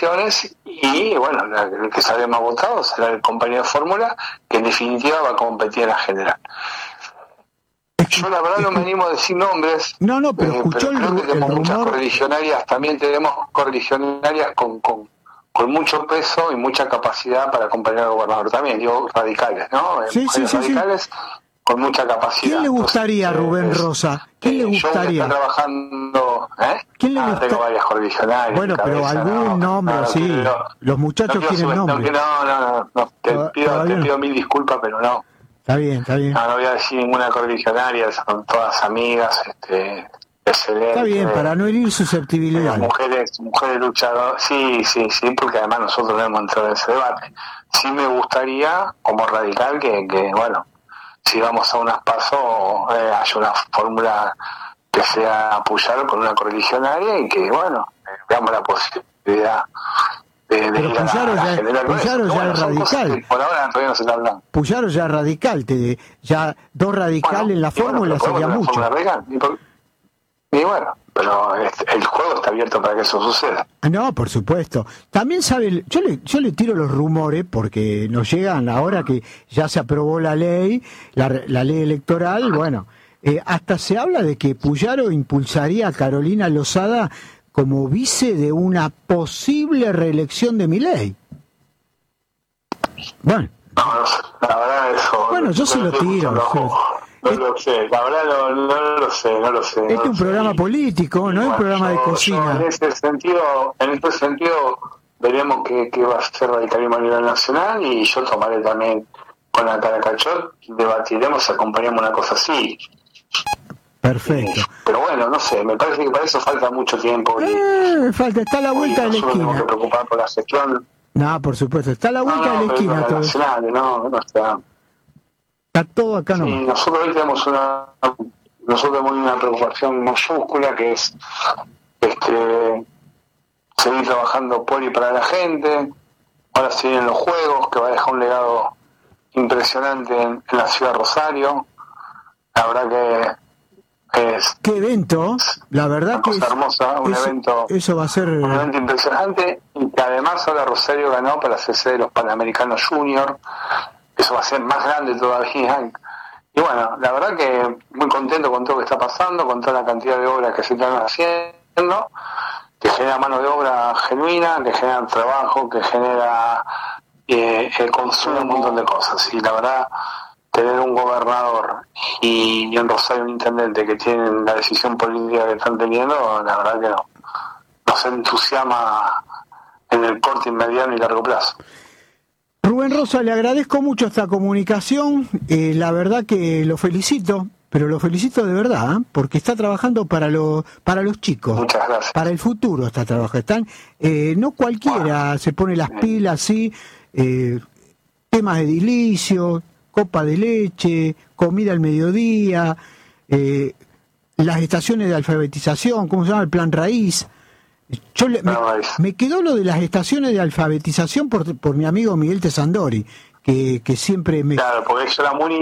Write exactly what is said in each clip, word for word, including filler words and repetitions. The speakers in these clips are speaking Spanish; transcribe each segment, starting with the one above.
elecciones y, bueno, la, el que sale más votado será el compañero de fórmula, que en definitiva va a competir en la general. Yo la verdad no me animo a decir nombres, no, no, pero, eh, escuchó pero creo el, que tenemos el muchas rumor... correligionarias, también tenemos correligionarias con, con, con mucho peso y mucha capacidad para acompañar al gobernador también, digo radicales, ¿no? Sí, sí, sí, radicales sí. con mucha capacidad. ¿Quién le gustaría, Entonces, Rubén eh, Rosa? ¿Quién eh, le gustaría? Yo está trabajando, ¿eh? ¿Quién le ah, gusta? Tengo varias correligionarias. Bueno, pero cabeza, algún no, nombre no, no así. quiero, Los muchachos no quieren quiero, nombre. No, no, no, no, te Toda, pido, te no. pido mil disculpas, pero no. Está bien, está bien. No, no voy a decir ninguna correligionaria, son todas amigas, este, excelentes. Está bien, para no herir susceptibilidades. Mujeres, mujeres luchadoras, sí, sí, sí, porque además nosotros no hemos entrado en ese debate. Sí me gustaría, como radical, que, que bueno, si vamos a unas pasos, eh, haya una fórmula que sea apoyar con una correligionaria y que, bueno, eh, veamos la posibilidad de, de Pero ir a Puyaro la, a la ya, general. Puyaro Pero ya bueno, es son cosas radical. que por ahora todavía no se está hablando. Puyaro ya es radical. Te, ya dos radicales Bueno, en la y bueno, fórmula pero sería podemos mucho. tener una fórmula radical. Y, por- y bueno, pero este, el juego está abierto para que eso suceda. No, por supuesto. También sabe, yo le, yo le tiro los rumores porque nos llegan ahora que ya se aprobó la ley, la, la ley electoral, bueno, eh, hasta se habla de que Puyaro impulsaría a Carolina Lozada como vice de una posible reelección de Milei. Bueno. No, no sé, la verdad eso... Bueno, yo se lo tiro. No, se- no lo sé, la verdad no, no lo sé, no lo sé. Este no es lo un sé. programa Y- político, no es un bueno, programa de yo- cocina. yo en ese sentido, en este sentido, veremos qué, qué va a ser radicalismo a nivel nacional y yo tomaré también con la Caracachot, debatiremos, acompañamos una cosa así. Perfecto. Eh, pero bueno, no sé, me parece que para eso falta mucho tiempo. Y, Eh, falta, está a la y vuelta de la nosotros tenemos que esquina. preocupar por la gestión. No, por supuesto, está a la No, vuelta de no, la pero digo, esquina la todo. nacional, no, no está. Está todo acá Sí, nomás. nosotros hoy tenemos una nosotros tenemos una preocupación mayúscula que es este seguir trabajando por y para la gente. Ahora se vienen los juegos, que va a dejar un legado impresionante en, en la ciudad de Rosario. La verdad que es Qué evento, la verdad una que cosa es, hermosa, un eso, evento eso va a ser. un evento impresionante, y que además ahora Rosario ganó para ser sede de los Panamericanos Junior. Eso va a ser más grande todavía. Y bueno, la verdad que muy contento con todo lo que está pasando, con toda la cantidad de obras que se están haciendo, que genera mano de obra genuina, que genera trabajo, que genera eh, el consumo, un montón de cosas. Y la verdad, tener un gobernador y, y en Rosario un intendente que tienen la decisión política que están teniendo, la verdad que no, nos entusiasma en el corto, inmediato y largo plazo. Rubén Rosa, le agradezco mucho esta comunicación, eh, la verdad que lo felicito, pero lo felicito de verdad, ¿eh? Porque está trabajando para, lo, para los chicos. Muchas gracias. Para el futuro está trabajando. Están, eh, no cualquiera bueno, se pone las pilas así, eh, temas de edilicio, copa de leche, comida al mediodía, eh, las estaciones de alfabetización, ¿cómo se llama? El plan raíz. Yo le, me, me quedó lo de las estaciones de alfabetización por, por mi amigo Miguel Tesandori, que, que siempre me... Claro, porque eso la MUNI,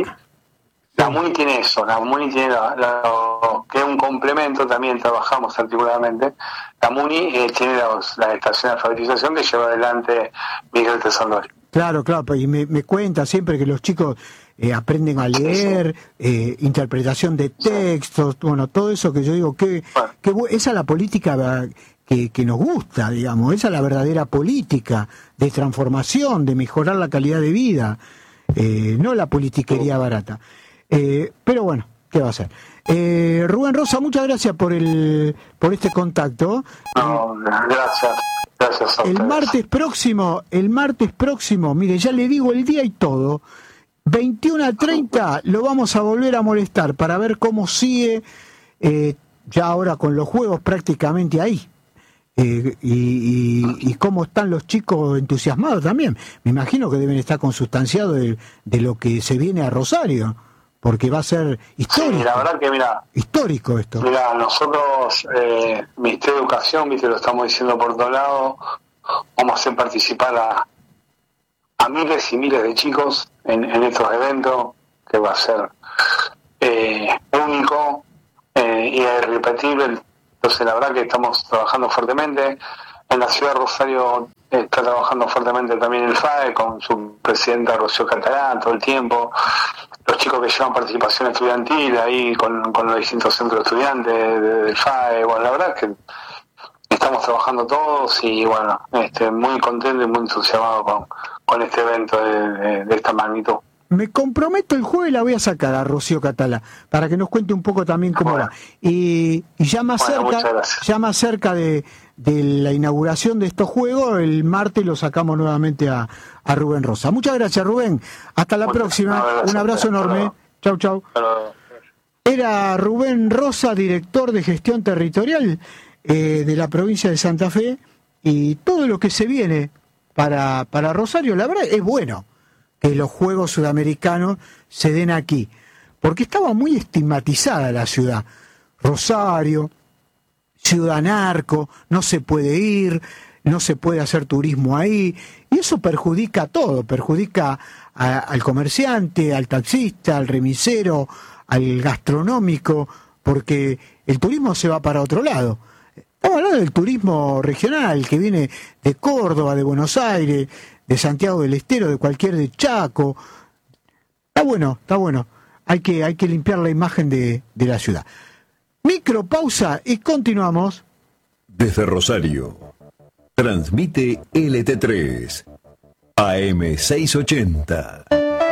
la MUNI tiene eso, la MUNI tiene la, la, que es un complemento, también trabajamos articuladamente, la MUNI eh, tiene las la estaciones de alfabetización que lleva adelante Miguel Tesandori. Claro, claro, y me, me cuenta siempre que los chicos eh, aprenden a leer, eh, interpretación de textos, bueno, todo eso que yo digo, que, bueno. que esa es la política que, que nos gusta, digamos, esa es la verdadera política de transformación, de mejorar la calidad de vida, eh, no la politiquería barata. Eh, pero bueno, ¿qué va a ser? Eh, Rubén Rosa, muchas gracias por el por este contacto. No, gracias. Gracias a el ustedes. martes próximo, el martes próximo, mire, ya le digo el día y todo, veintiuno a treinta lo vamos a volver a molestar para ver cómo sigue, eh, ya ahora con los juegos prácticamente ahí. Eh, y, y, y cómo están los chicos entusiasmados también. Me imagino que deben estar consustanciados de, de lo que se viene a Rosario, porque va a ser histórico. Sí, la verdad que mira, histórico esto. Mira, nosotros, eh, Ministerio de Educación, viste, lo estamos diciendo por todos lados, vamos a hacer participar a, a miles y miles de chicos en, en estos eventos, que va a ser eh, único eh, y irrepetible. Entonces la verdad que estamos trabajando fuertemente. en la ciudad de Rosario está trabajando fuertemente también el F A E con su presidenta Rocío Catalán todo el tiempo, los chicos que llevan participación estudiantil ahí con, con los distintos centros de estudiantes de, de, del F A E. Bueno, la verdad es que estamos trabajando todos y bueno, este, muy contento y muy entusiasmado con, con este evento de, de, de esta magnitud. Me comprometo el jueves, la voy a sacar a Rocío Catalá para que nos cuente un poco también cómo bueno. va. Y, y ya más bueno, cerca, ya más cerca de, de la inauguración de estos juegos, el martes lo sacamos nuevamente a, a Rubén Rosa. Muchas gracias, Rubén. Hasta la Muchas próxima. Gracias. Un abrazo enorme. Chau, chau. Era Rubén Rosa, director de gestión territorial eh, de la provincia de Santa Fe, y todo lo que se viene para, para Rosario, la verdad, es bueno que los Juegos Sudamericanos se den aquí, porque estaba muy estigmatizada la ciudad. Rosario, ciudad narco, no se puede ir, no se puede hacer turismo ahí, y eso perjudica a todo, perjudica a, al comerciante, al taxista, al remisero, al gastronómico, porque el turismo se va para otro lado. Estamos hablando del turismo regional, que viene de Córdoba, de Buenos Aires, de Santiago del Estero, de cualquier de Chaco. Está bueno, está bueno. Hay que, hay que limpiar la imagen de, de la ciudad. Micropausa y continuamos. Desde Rosario, transmite L T tres, A M seiscientos ochenta.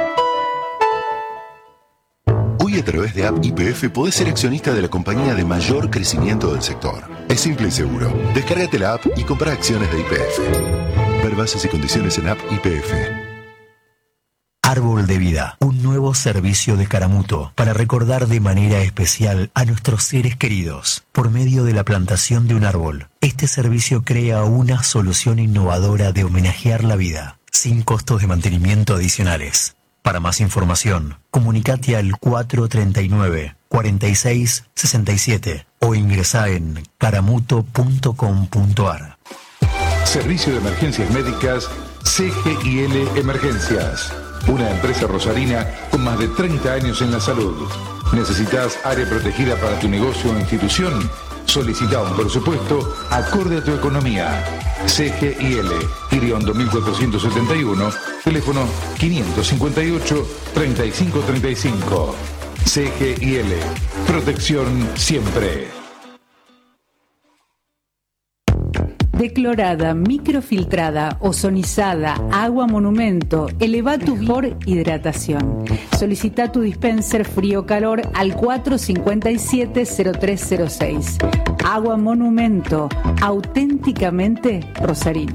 Hoy a través de App Y P F podés ser accionista de la compañía de mayor crecimiento del sector. Es simple y seguro. Descárgate la app y compra acciones de Y P F. Ver bases y condiciones en App Y P F. Árbol de Vida, un nuevo servicio de Caramuto para recordar de manera especial a nuestros seres queridos por medio de la plantación de un árbol. Este servicio crea una solución innovadora de homenajear la vida, sin costos de mantenimiento adicionales. Para más información, comunicate al cuatro treinta y nueve, cuarenta y seis, sesenta y siete o ingresá en caramuto punto com punto ar. Servicio de Emergencias Médicas C G I L Emergencias. Una empresa rosarina con más de treinta años en la salud. ¿Necesitas área protegida para tu negocio o institución? Solicita un presupuesto acorde a tu economía. C G I L, Iriondo mil cuatrocientos setenta y uno, teléfono quinientos cincuenta y ocho, treinta y cinco treinta y cinco. C G I L, protección siempre. Declorada, microfiltrada, ozonizada, agua monumento, eleva tu por hidratación. Solicita tu dispenser frío-calor al cuatro cincuenta y siete, cero tres cero seis. Agua monumento, auténticamente rosarina.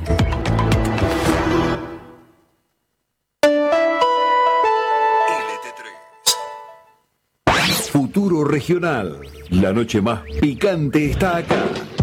Futuro Regional. La noche más picante está acá.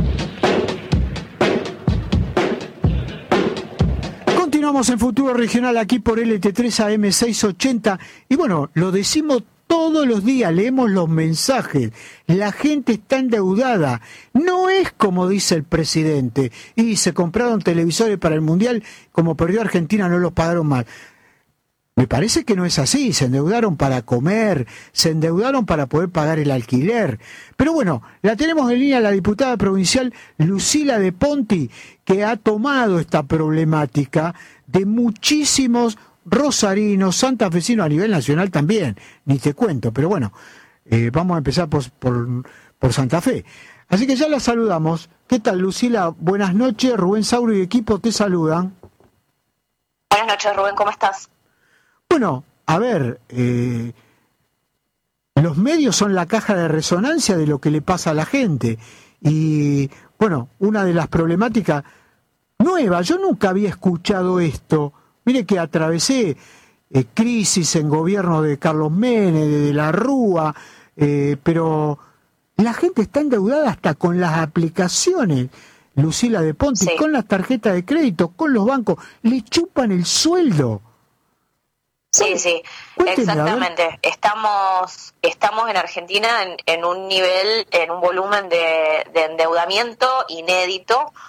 Continuamos en Futuro Regional aquí por L T tres A M seiscientos ochenta y bueno, lo decimos todos los días, leemos los mensajes, la gente está endeudada, no es como dice el presidente, y se compraron televisores para el Mundial, como perdió Argentina no los pagaron más. Me parece que no es así, se endeudaron para comer, se endeudaron para poder pagar el alquiler. Pero bueno, la tenemos en línea la diputada provincial Lucila de Ponti, que ha tomado esta problemática de muchísimos rosarinos, santafesinos a nivel nacional también, ni te cuento, pero bueno, eh, vamos a empezar por, por, por Santa Fe. Así que ya la saludamos. ¿Qué tal, Lucila? Buenas noches, Rubén Sauro y equipo te saludan. Buenas noches, Rubén, ¿cómo estás? Bueno, a ver, eh, los medios son la caja de resonancia de lo que le pasa a la gente. Y, bueno, una de las problemáticas nuevas, yo nunca había escuchado esto. Mire que atravesé eh, crisis en gobierno de Carlos Menem, de, de la Rúa, eh, pero la gente está endeudada hasta con las aplicaciones, Lucila de Ponti, sí. Con las tarjetas de crédito, con los bancos, le chupan el sueldo. Sí, sí, Cuénteme, exactamente. Estamos estamos en Argentina en, en un nivel, en un volumen de, de endeudamiento inédito,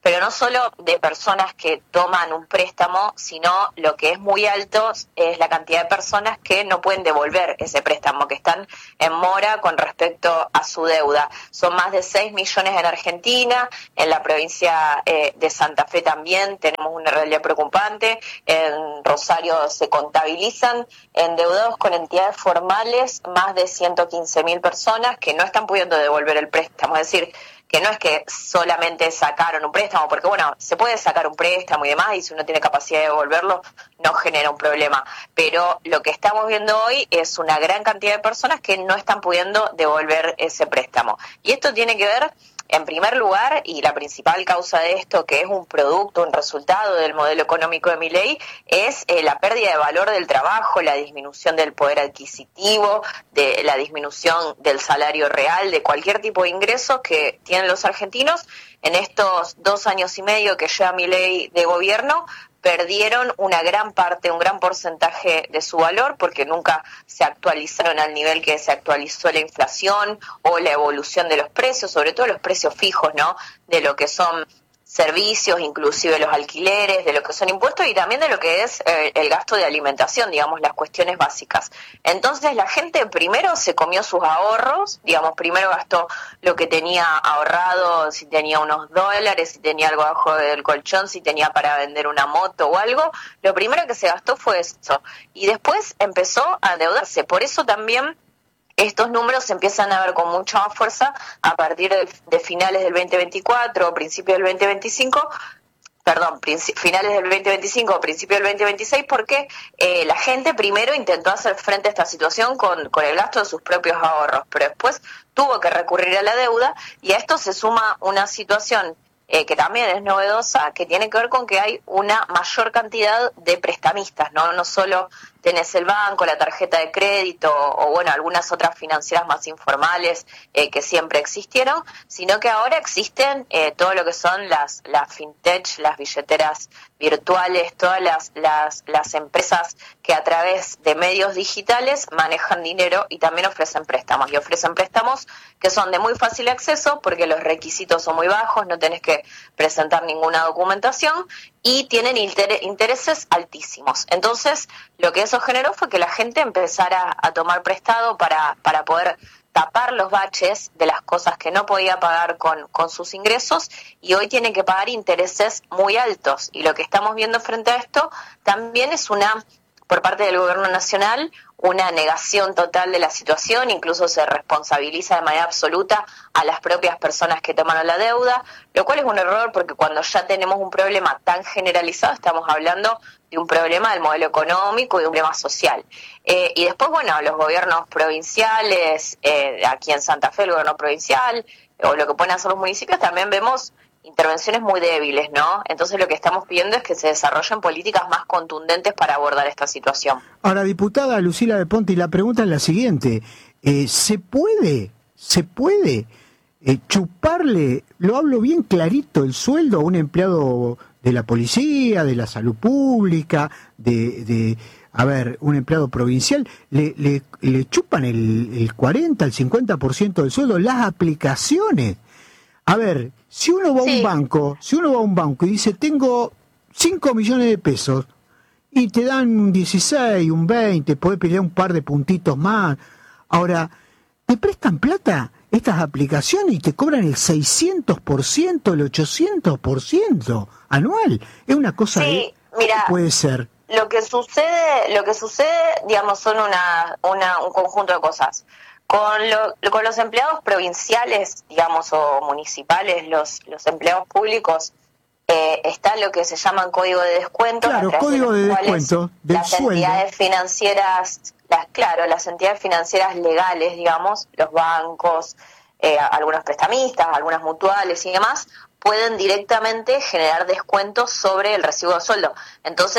pero no solo de personas que toman un préstamo, sino lo que es muy alto es la cantidad de personas que no pueden devolver ese préstamo, que están en mora con respecto a su deuda. Son más de seis millones en Argentina, en la provincia eh, de Santa Fe también tenemos una realidad preocupante, en Rosario se contabilizan endeudados con entidades formales más de ciento quince mil personas que no están pudiendo devolver el préstamo, es decir, que no es que solamente sacaron un préstamo, porque bueno, se puede sacar un préstamo y demás, y si uno tiene capacidad de devolverlo, no genera un problema. Pero lo que estamos viendo hoy es una gran cantidad de personas que no están pudiendo devolver ese préstamo. Y esto tiene que ver, en primer lugar, y la principal causa de esto, que es un producto, un resultado del modelo económico de Milei, es eh, la pérdida de valor del trabajo, la disminución del poder adquisitivo, de la disminución del salario real, de cualquier tipo de ingresos que tienen los argentinos. En estos dos años y medio que lleva Milei de gobierno, perdieron una gran parte, un gran porcentaje de su valor, porque nunca se actualizaron al nivel que se actualizó la inflación o la evolución de los precios, sobre todo los precios fijos, ¿no? De lo que son servicios, inclusive los alquileres, de lo que son impuestos y también de lo que es eh, el gasto de alimentación, digamos, las cuestiones básicas. Entonces la gente primero se comió sus ahorros, digamos, primero gastó lo que tenía ahorrado, si tenía unos dólares, si tenía algo abajo del colchón, si tenía para vender una moto o algo, lo primero que se gastó fue eso. Y después empezó a endeudarse, por eso también estos números se empiezan a ver con mucha más fuerza a partir de, de finales del veinte veinticuatro o principios del veinte veinticinco, perdón, finales del veinte veinticinco o principios del veinte veintiséis, porque eh, la gente primero intentó hacer frente a esta situación con, con el gasto de sus propios ahorros, pero después tuvo que recurrir a la deuda, y a esto se suma una situación Eh, que también es novedosa, que tiene que ver con que hay una mayor cantidad de prestamistas, ¿no? No solo tenés el banco, la tarjeta de crédito o, bueno, algunas otras financieras más informales eh, que siempre existieron, sino que ahora existen eh, todo lo que son las, las fintech, las billeteras virtuales, todas las, las, las empresas que a través de medios digitales manejan dinero y también ofrecen préstamos. Y ofrecen préstamos que son de muy fácil acceso porque los requisitos son muy bajos, no tenés que presentar ninguna documentación y tienen inter- intereses altísimos. Entonces, lo que eso generó fue que la gente empezara a tomar prestado para, para poder tapar los baches de las cosas que no podía pagar con, con sus ingresos, y hoy tienen que pagar intereses muy altos. Y lo que estamos viendo frente a esto también es una, por parte del gobierno nacional, una negación total de la situación, incluso se responsabiliza de manera absoluta a las propias personas que tomaron la deuda, lo cual es un error porque cuando ya tenemos un problema tan generalizado estamos hablando de un problema del modelo económico y de un problema social. Eh, y después, bueno, los gobiernos provinciales, eh, aquí en Santa Fe el gobierno provincial, o lo que pueden hacer los municipios, también vemos intervenciones muy débiles, ¿no? Entonces lo que estamos pidiendo es que se desarrollen políticas más contundentes para abordar esta situación. Ahora, diputada Lucila de Ponte, y la pregunta es la siguiente, eh, ¿se puede, se puede eh, chuparle, lo hablo bien clarito, el sueldo a un empleado de la policía, de la salud pública, de, de a ver, un empleado provincial, le, le, le chupan el, el cuarenta, el cincuenta por ciento del sueldo, las aplicaciones? A ver, si uno va sí. a un banco, si uno va a un banco y dice, tengo cinco millones de pesos, y te dan un dieciséis, un veinte, podés pelear un par de puntitos más. Ahora, te prestan plata estas aplicaciones y te cobran el seiscientos por ciento, el ochocientos por ciento anual. Es una cosa sí, de... Mira, puede ser. Lo que sucede, lo que sucede, digamos, son una, una un conjunto de cosas. Con, lo, con los empleados provinciales, digamos, o municipales, los, los empleados públicos, eh, está lo que se llaman código de descuento. Claro, código de, de descuento del las sueldo. Entidades financieras, las, claro, las entidades financieras legales, digamos, los bancos, eh, algunos prestamistas, algunas mutuales y demás, pueden directamente generar descuentos sobre el recibo de sueldo. Entonces,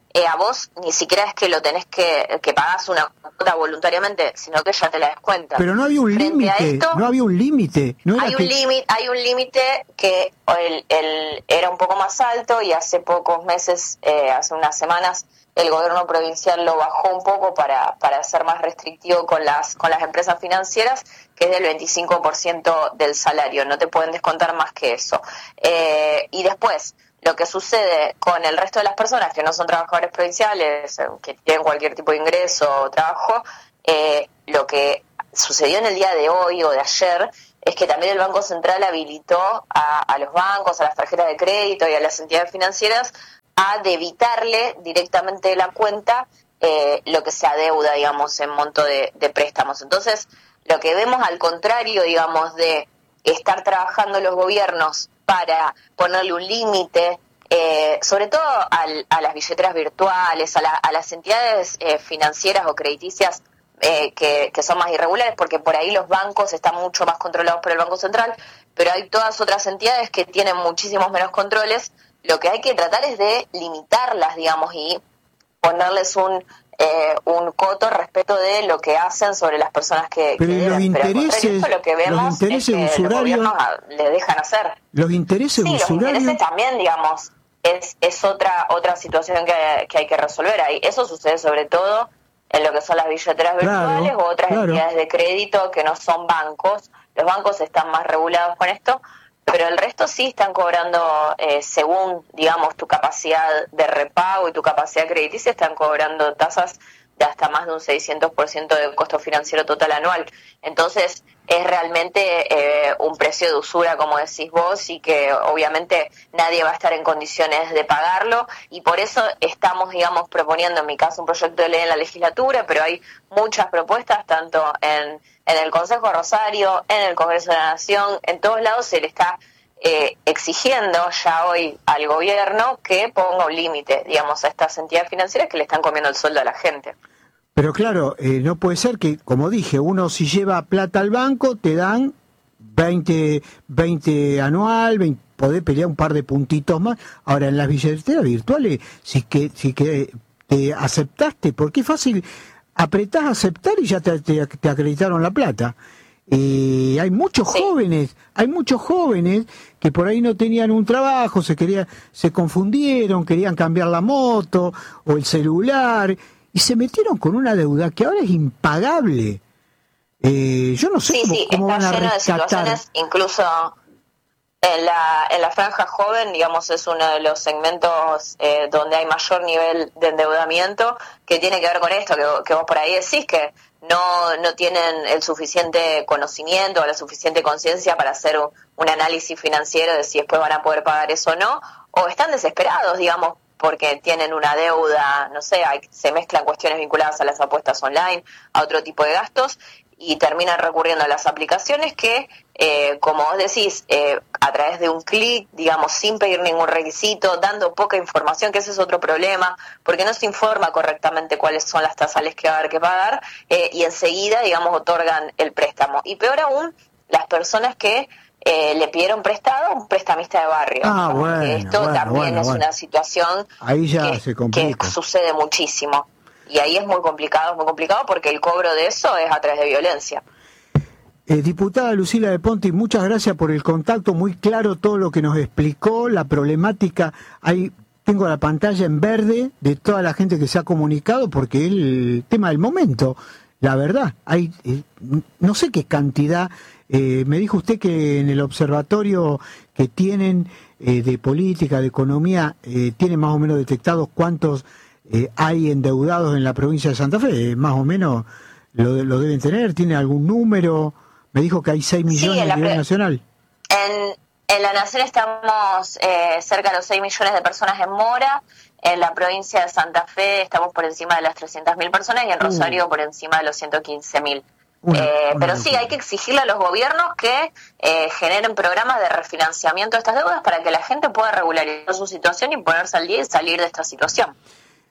eh, a vos ni siquiera es que lo tenés que, que pagás una cuota voluntariamente, sino que ya te la descuentan. Pero no había un límite, no había un límite. No hay, que... un límite hay un límite que el, el, era un poco más alto y hace pocos meses, eh, hace unas semanas, el gobierno provincial lo bajó un poco para, para ser más restrictivo con las, con las empresas financieras, que es del veinticinco por ciento del salario, no te pueden descontar más que eso. Eh, y después, lo que sucede con el resto de las personas que no son trabajadores provinciales, que tienen cualquier tipo de ingreso o trabajo, eh, lo que sucedió en el día de hoy o de ayer es que también el Banco Central habilitó a, a los bancos, a las tarjetas de crédito y a las entidades financieras a debitarle directamente de la cuenta eh, lo que se adeuda, digamos, en monto de, de préstamos. Entonces, lo que vemos al contrario, digamos, de estar trabajando los gobiernos para ponerle un límite, eh, sobre todo al, a las billeteras virtuales, a, la, a las entidades eh, financieras o crediticias eh, que, que son más irregulares, porque por ahí los bancos están mucho más controlados por el Banco Central, pero hay todas otras entidades que tienen muchísimos menos controles. Lo que hay que tratar es de limitarlas, digamos, y ponerles un eh, un coto respecto de lo que hacen sobre las personas que, pero que los deben. intereses, Pero lo que vemos los intereses es que usurarios, los gobiernos le dejan hacer. Los intereses sí, usurarios. los intereses también, digamos, es es otra otra situación que, que hay que resolver ahí. Eso sucede sobre todo en lo que son las billeteras claro, virtuales o otras claro. entidades de crédito que no son bancos. Los bancos están más regulados con esto, pero el resto sí están cobrando, eh, según, digamos, tu capacidad de repago y tu capacidad crediticia, están cobrando tasas de hasta más de un seiscientos por ciento del costo financiero total anual. Entonces, es realmente eh, un precio de usura, como decís vos, y que obviamente nadie va a estar en condiciones de pagarlo, y por eso estamos, digamos, proponiendo, en mi caso, un proyecto de ley en la legislatura, pero hay muchas propuestas, tanto en, en el Consejo de Rosario, en el Congreso de la Nación, en todos lados se le está eh, exigiendo ya hoy al gobierno que ponga un límite, digamos, a estas entidades financieras que le están comiendo el sueldo a la gente. Pero claro, eh, no puede ser que, como dije, uno si lleva plata al banco te dan veinte, veinte anual, veinte, podés pelear un par de puntitos más. Ahora, en las billeteras virtuales, si que si que te aceptaste, porque es fácil, apretás a aceptar y ya te, te, te acreditaron la plata. Eh, hay muchos sí. jóvenes, hay muchos jóvenes que por ahí no tenían un trabajo, se querían, se confundieron, querían cambiar la moto o el celular, y se metieron con una deuda que ahora es impagable. Eh, yo no sé sí, cómo, sí, cómo van a rescatar. Sí, sí, está lleno de situaciones, incluso en la, en la franja joven, digamos, es uno de los segmentos eh, donde hay mayor nivel de endeudamiento, que tiene que ver con esto, que, que vos por ahí decís, que no, no tienen el suficiente conocimiento o la suficiente conciencia para hacer un, un análisis financiero de si después van a poder pagar eso o no, o están desesperados, digamos, porque tienen una deuda, no sé, hay, se mezclan cuestiones vinculadas a las apuestas online, a otro tipo de gastos, y terminan recurriendo a las aplicaciones que, eh, como vos decís, eh, a través de un clic, digamos, sin pedir ningún requisito, dando poca información, que ese es otro problema, porque no se informa correctamente cuáles son las tasas que va a haber que pagar, eh, y enseguida, digamos, otorgan el préstamo. Y peor aún, las personas que Eh, le pidieron prestado un prestamista de barrio. Ah, bueno, esto bueno, también bueno, es bueno. una situación ahí ya que, se complica. que sucede muchísimo. Y ahí es muy complicado, es muy complicado porque el cobro de eso es a través de violencia. Eh, diputada Lucila de Ponti, muchas gracias por el contacto, muy claro todo lo que nos explicó, la problemática. Ahí tengo la pantalla en verde de toda la gente que se ha comunicado, porque es el tema del momento. La verdad, hay eh, no sé qué cantidad. Eh, me dijo usted que en el observatorio que tienen eh, de política, de economía, eh, tienen más o menos detectados cuántos eh, hay endeudados en la provincia de Santa Fe. Eh, más o menos lo, lo deben tener. ¿Tiene algún número? Me dijo que hay seis millones sí, a nivel pre- nacional. En, en la Nación estamos eh, cerca de los seis millones de personas en mora. En la provincia de Santa Fe estamos por encima de las trescientas mil personas y en Rosario uh. por encima de los ciento quince mil. Una, eh, una pero sí, hay que exigirle a los gobiernos que eh, generen programas de refinanciamiento de estas deudas para que la gente pueda regularizar su situación y ponerse al día y salir de esta situación.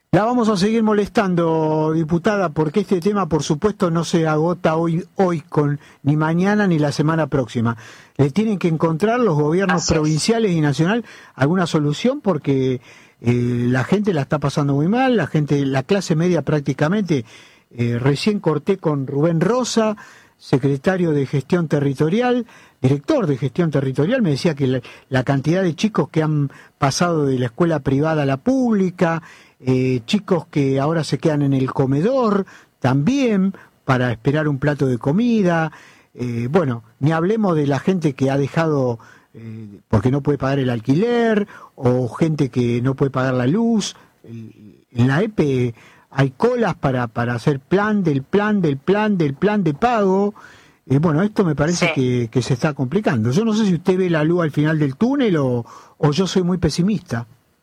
La vamos a seguir molestando, diputada, porque este tema, por supuesto, no se agota hoy, hoy con ni mañana ni la semana próxima. Le tienen que encontrar los gobiernos Así provinciales es. y nacional alguna solución, porque eh, la gente la está pasando muy mal, la gente, la clase media prácticamente. Eh, recién corté con Rubén Rosa, secretario de Gestión Territorial, director de Gestión Territorial, me decía que la, la cantidad de chicos que han pasado de la escuela privada a la pública, eh, chicos que ahora se quedan en el comedor también para esperar un plato de comida, eh, bueno, ni hablemos de la gente que ha dejado eh, porque no puede pagar el alquiler, o gente que no puede pagar la luz. En la E P E hay colas para, para hacer plan del plan del plan del plan de pago. Eh, bueno, esto me parece sí. que, que se está complicando. Yo no sé si usted ve la luz al final del túnel o, o yo soy muy pesimista.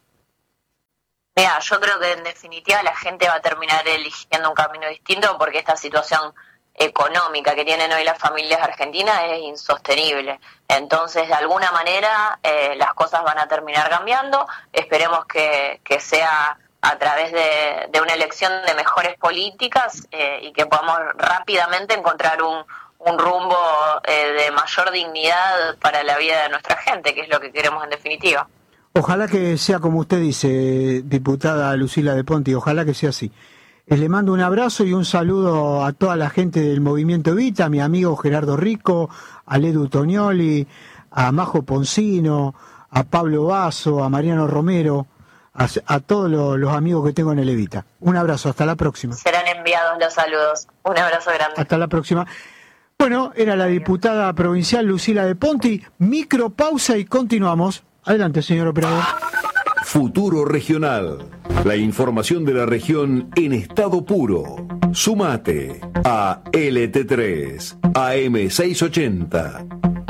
Mira, yo creo que en definitiva la gente va a terminar eligiendo un camino distinto, porque esta situación económica que tienen hoy las familias argentinas es insostenible. Entonces, de alguna manera, eh, las cosas van a terminar cambiando. Esperemos que, que sea a través de, de una elección de mejores políticas eh, y que podamos rápidamente encontrar un, un rumbo eh, de mayor dignidad para la vida de nuestra gente, que es lo que queremos en definitiva. Ojalá que sea como usted dice, diputada Lucila de Ponti, ojalá que sea así. Eh, le mando un abrazo y un saludo a toda la gente del Movimiento Evita, a mi amigo Gerardo Rico, a Ledu Tognoli, a Majo Poncino, a Pablo Basso, a Mariano Romero, a, a todos los, los amigos que tengo en el Evita. Un abrazo, hasta la próxima. Serán enviados los saludos. Un abrazo grande. Hasta la próxima. Bueno, era la diputada provincial Lucila de Ponti. Micro pausa y continuamos. Adelante, señor operador. Futuro Regional. La información de la región en estado puro. Sumate a L T tres, A M seiscientos ochenta.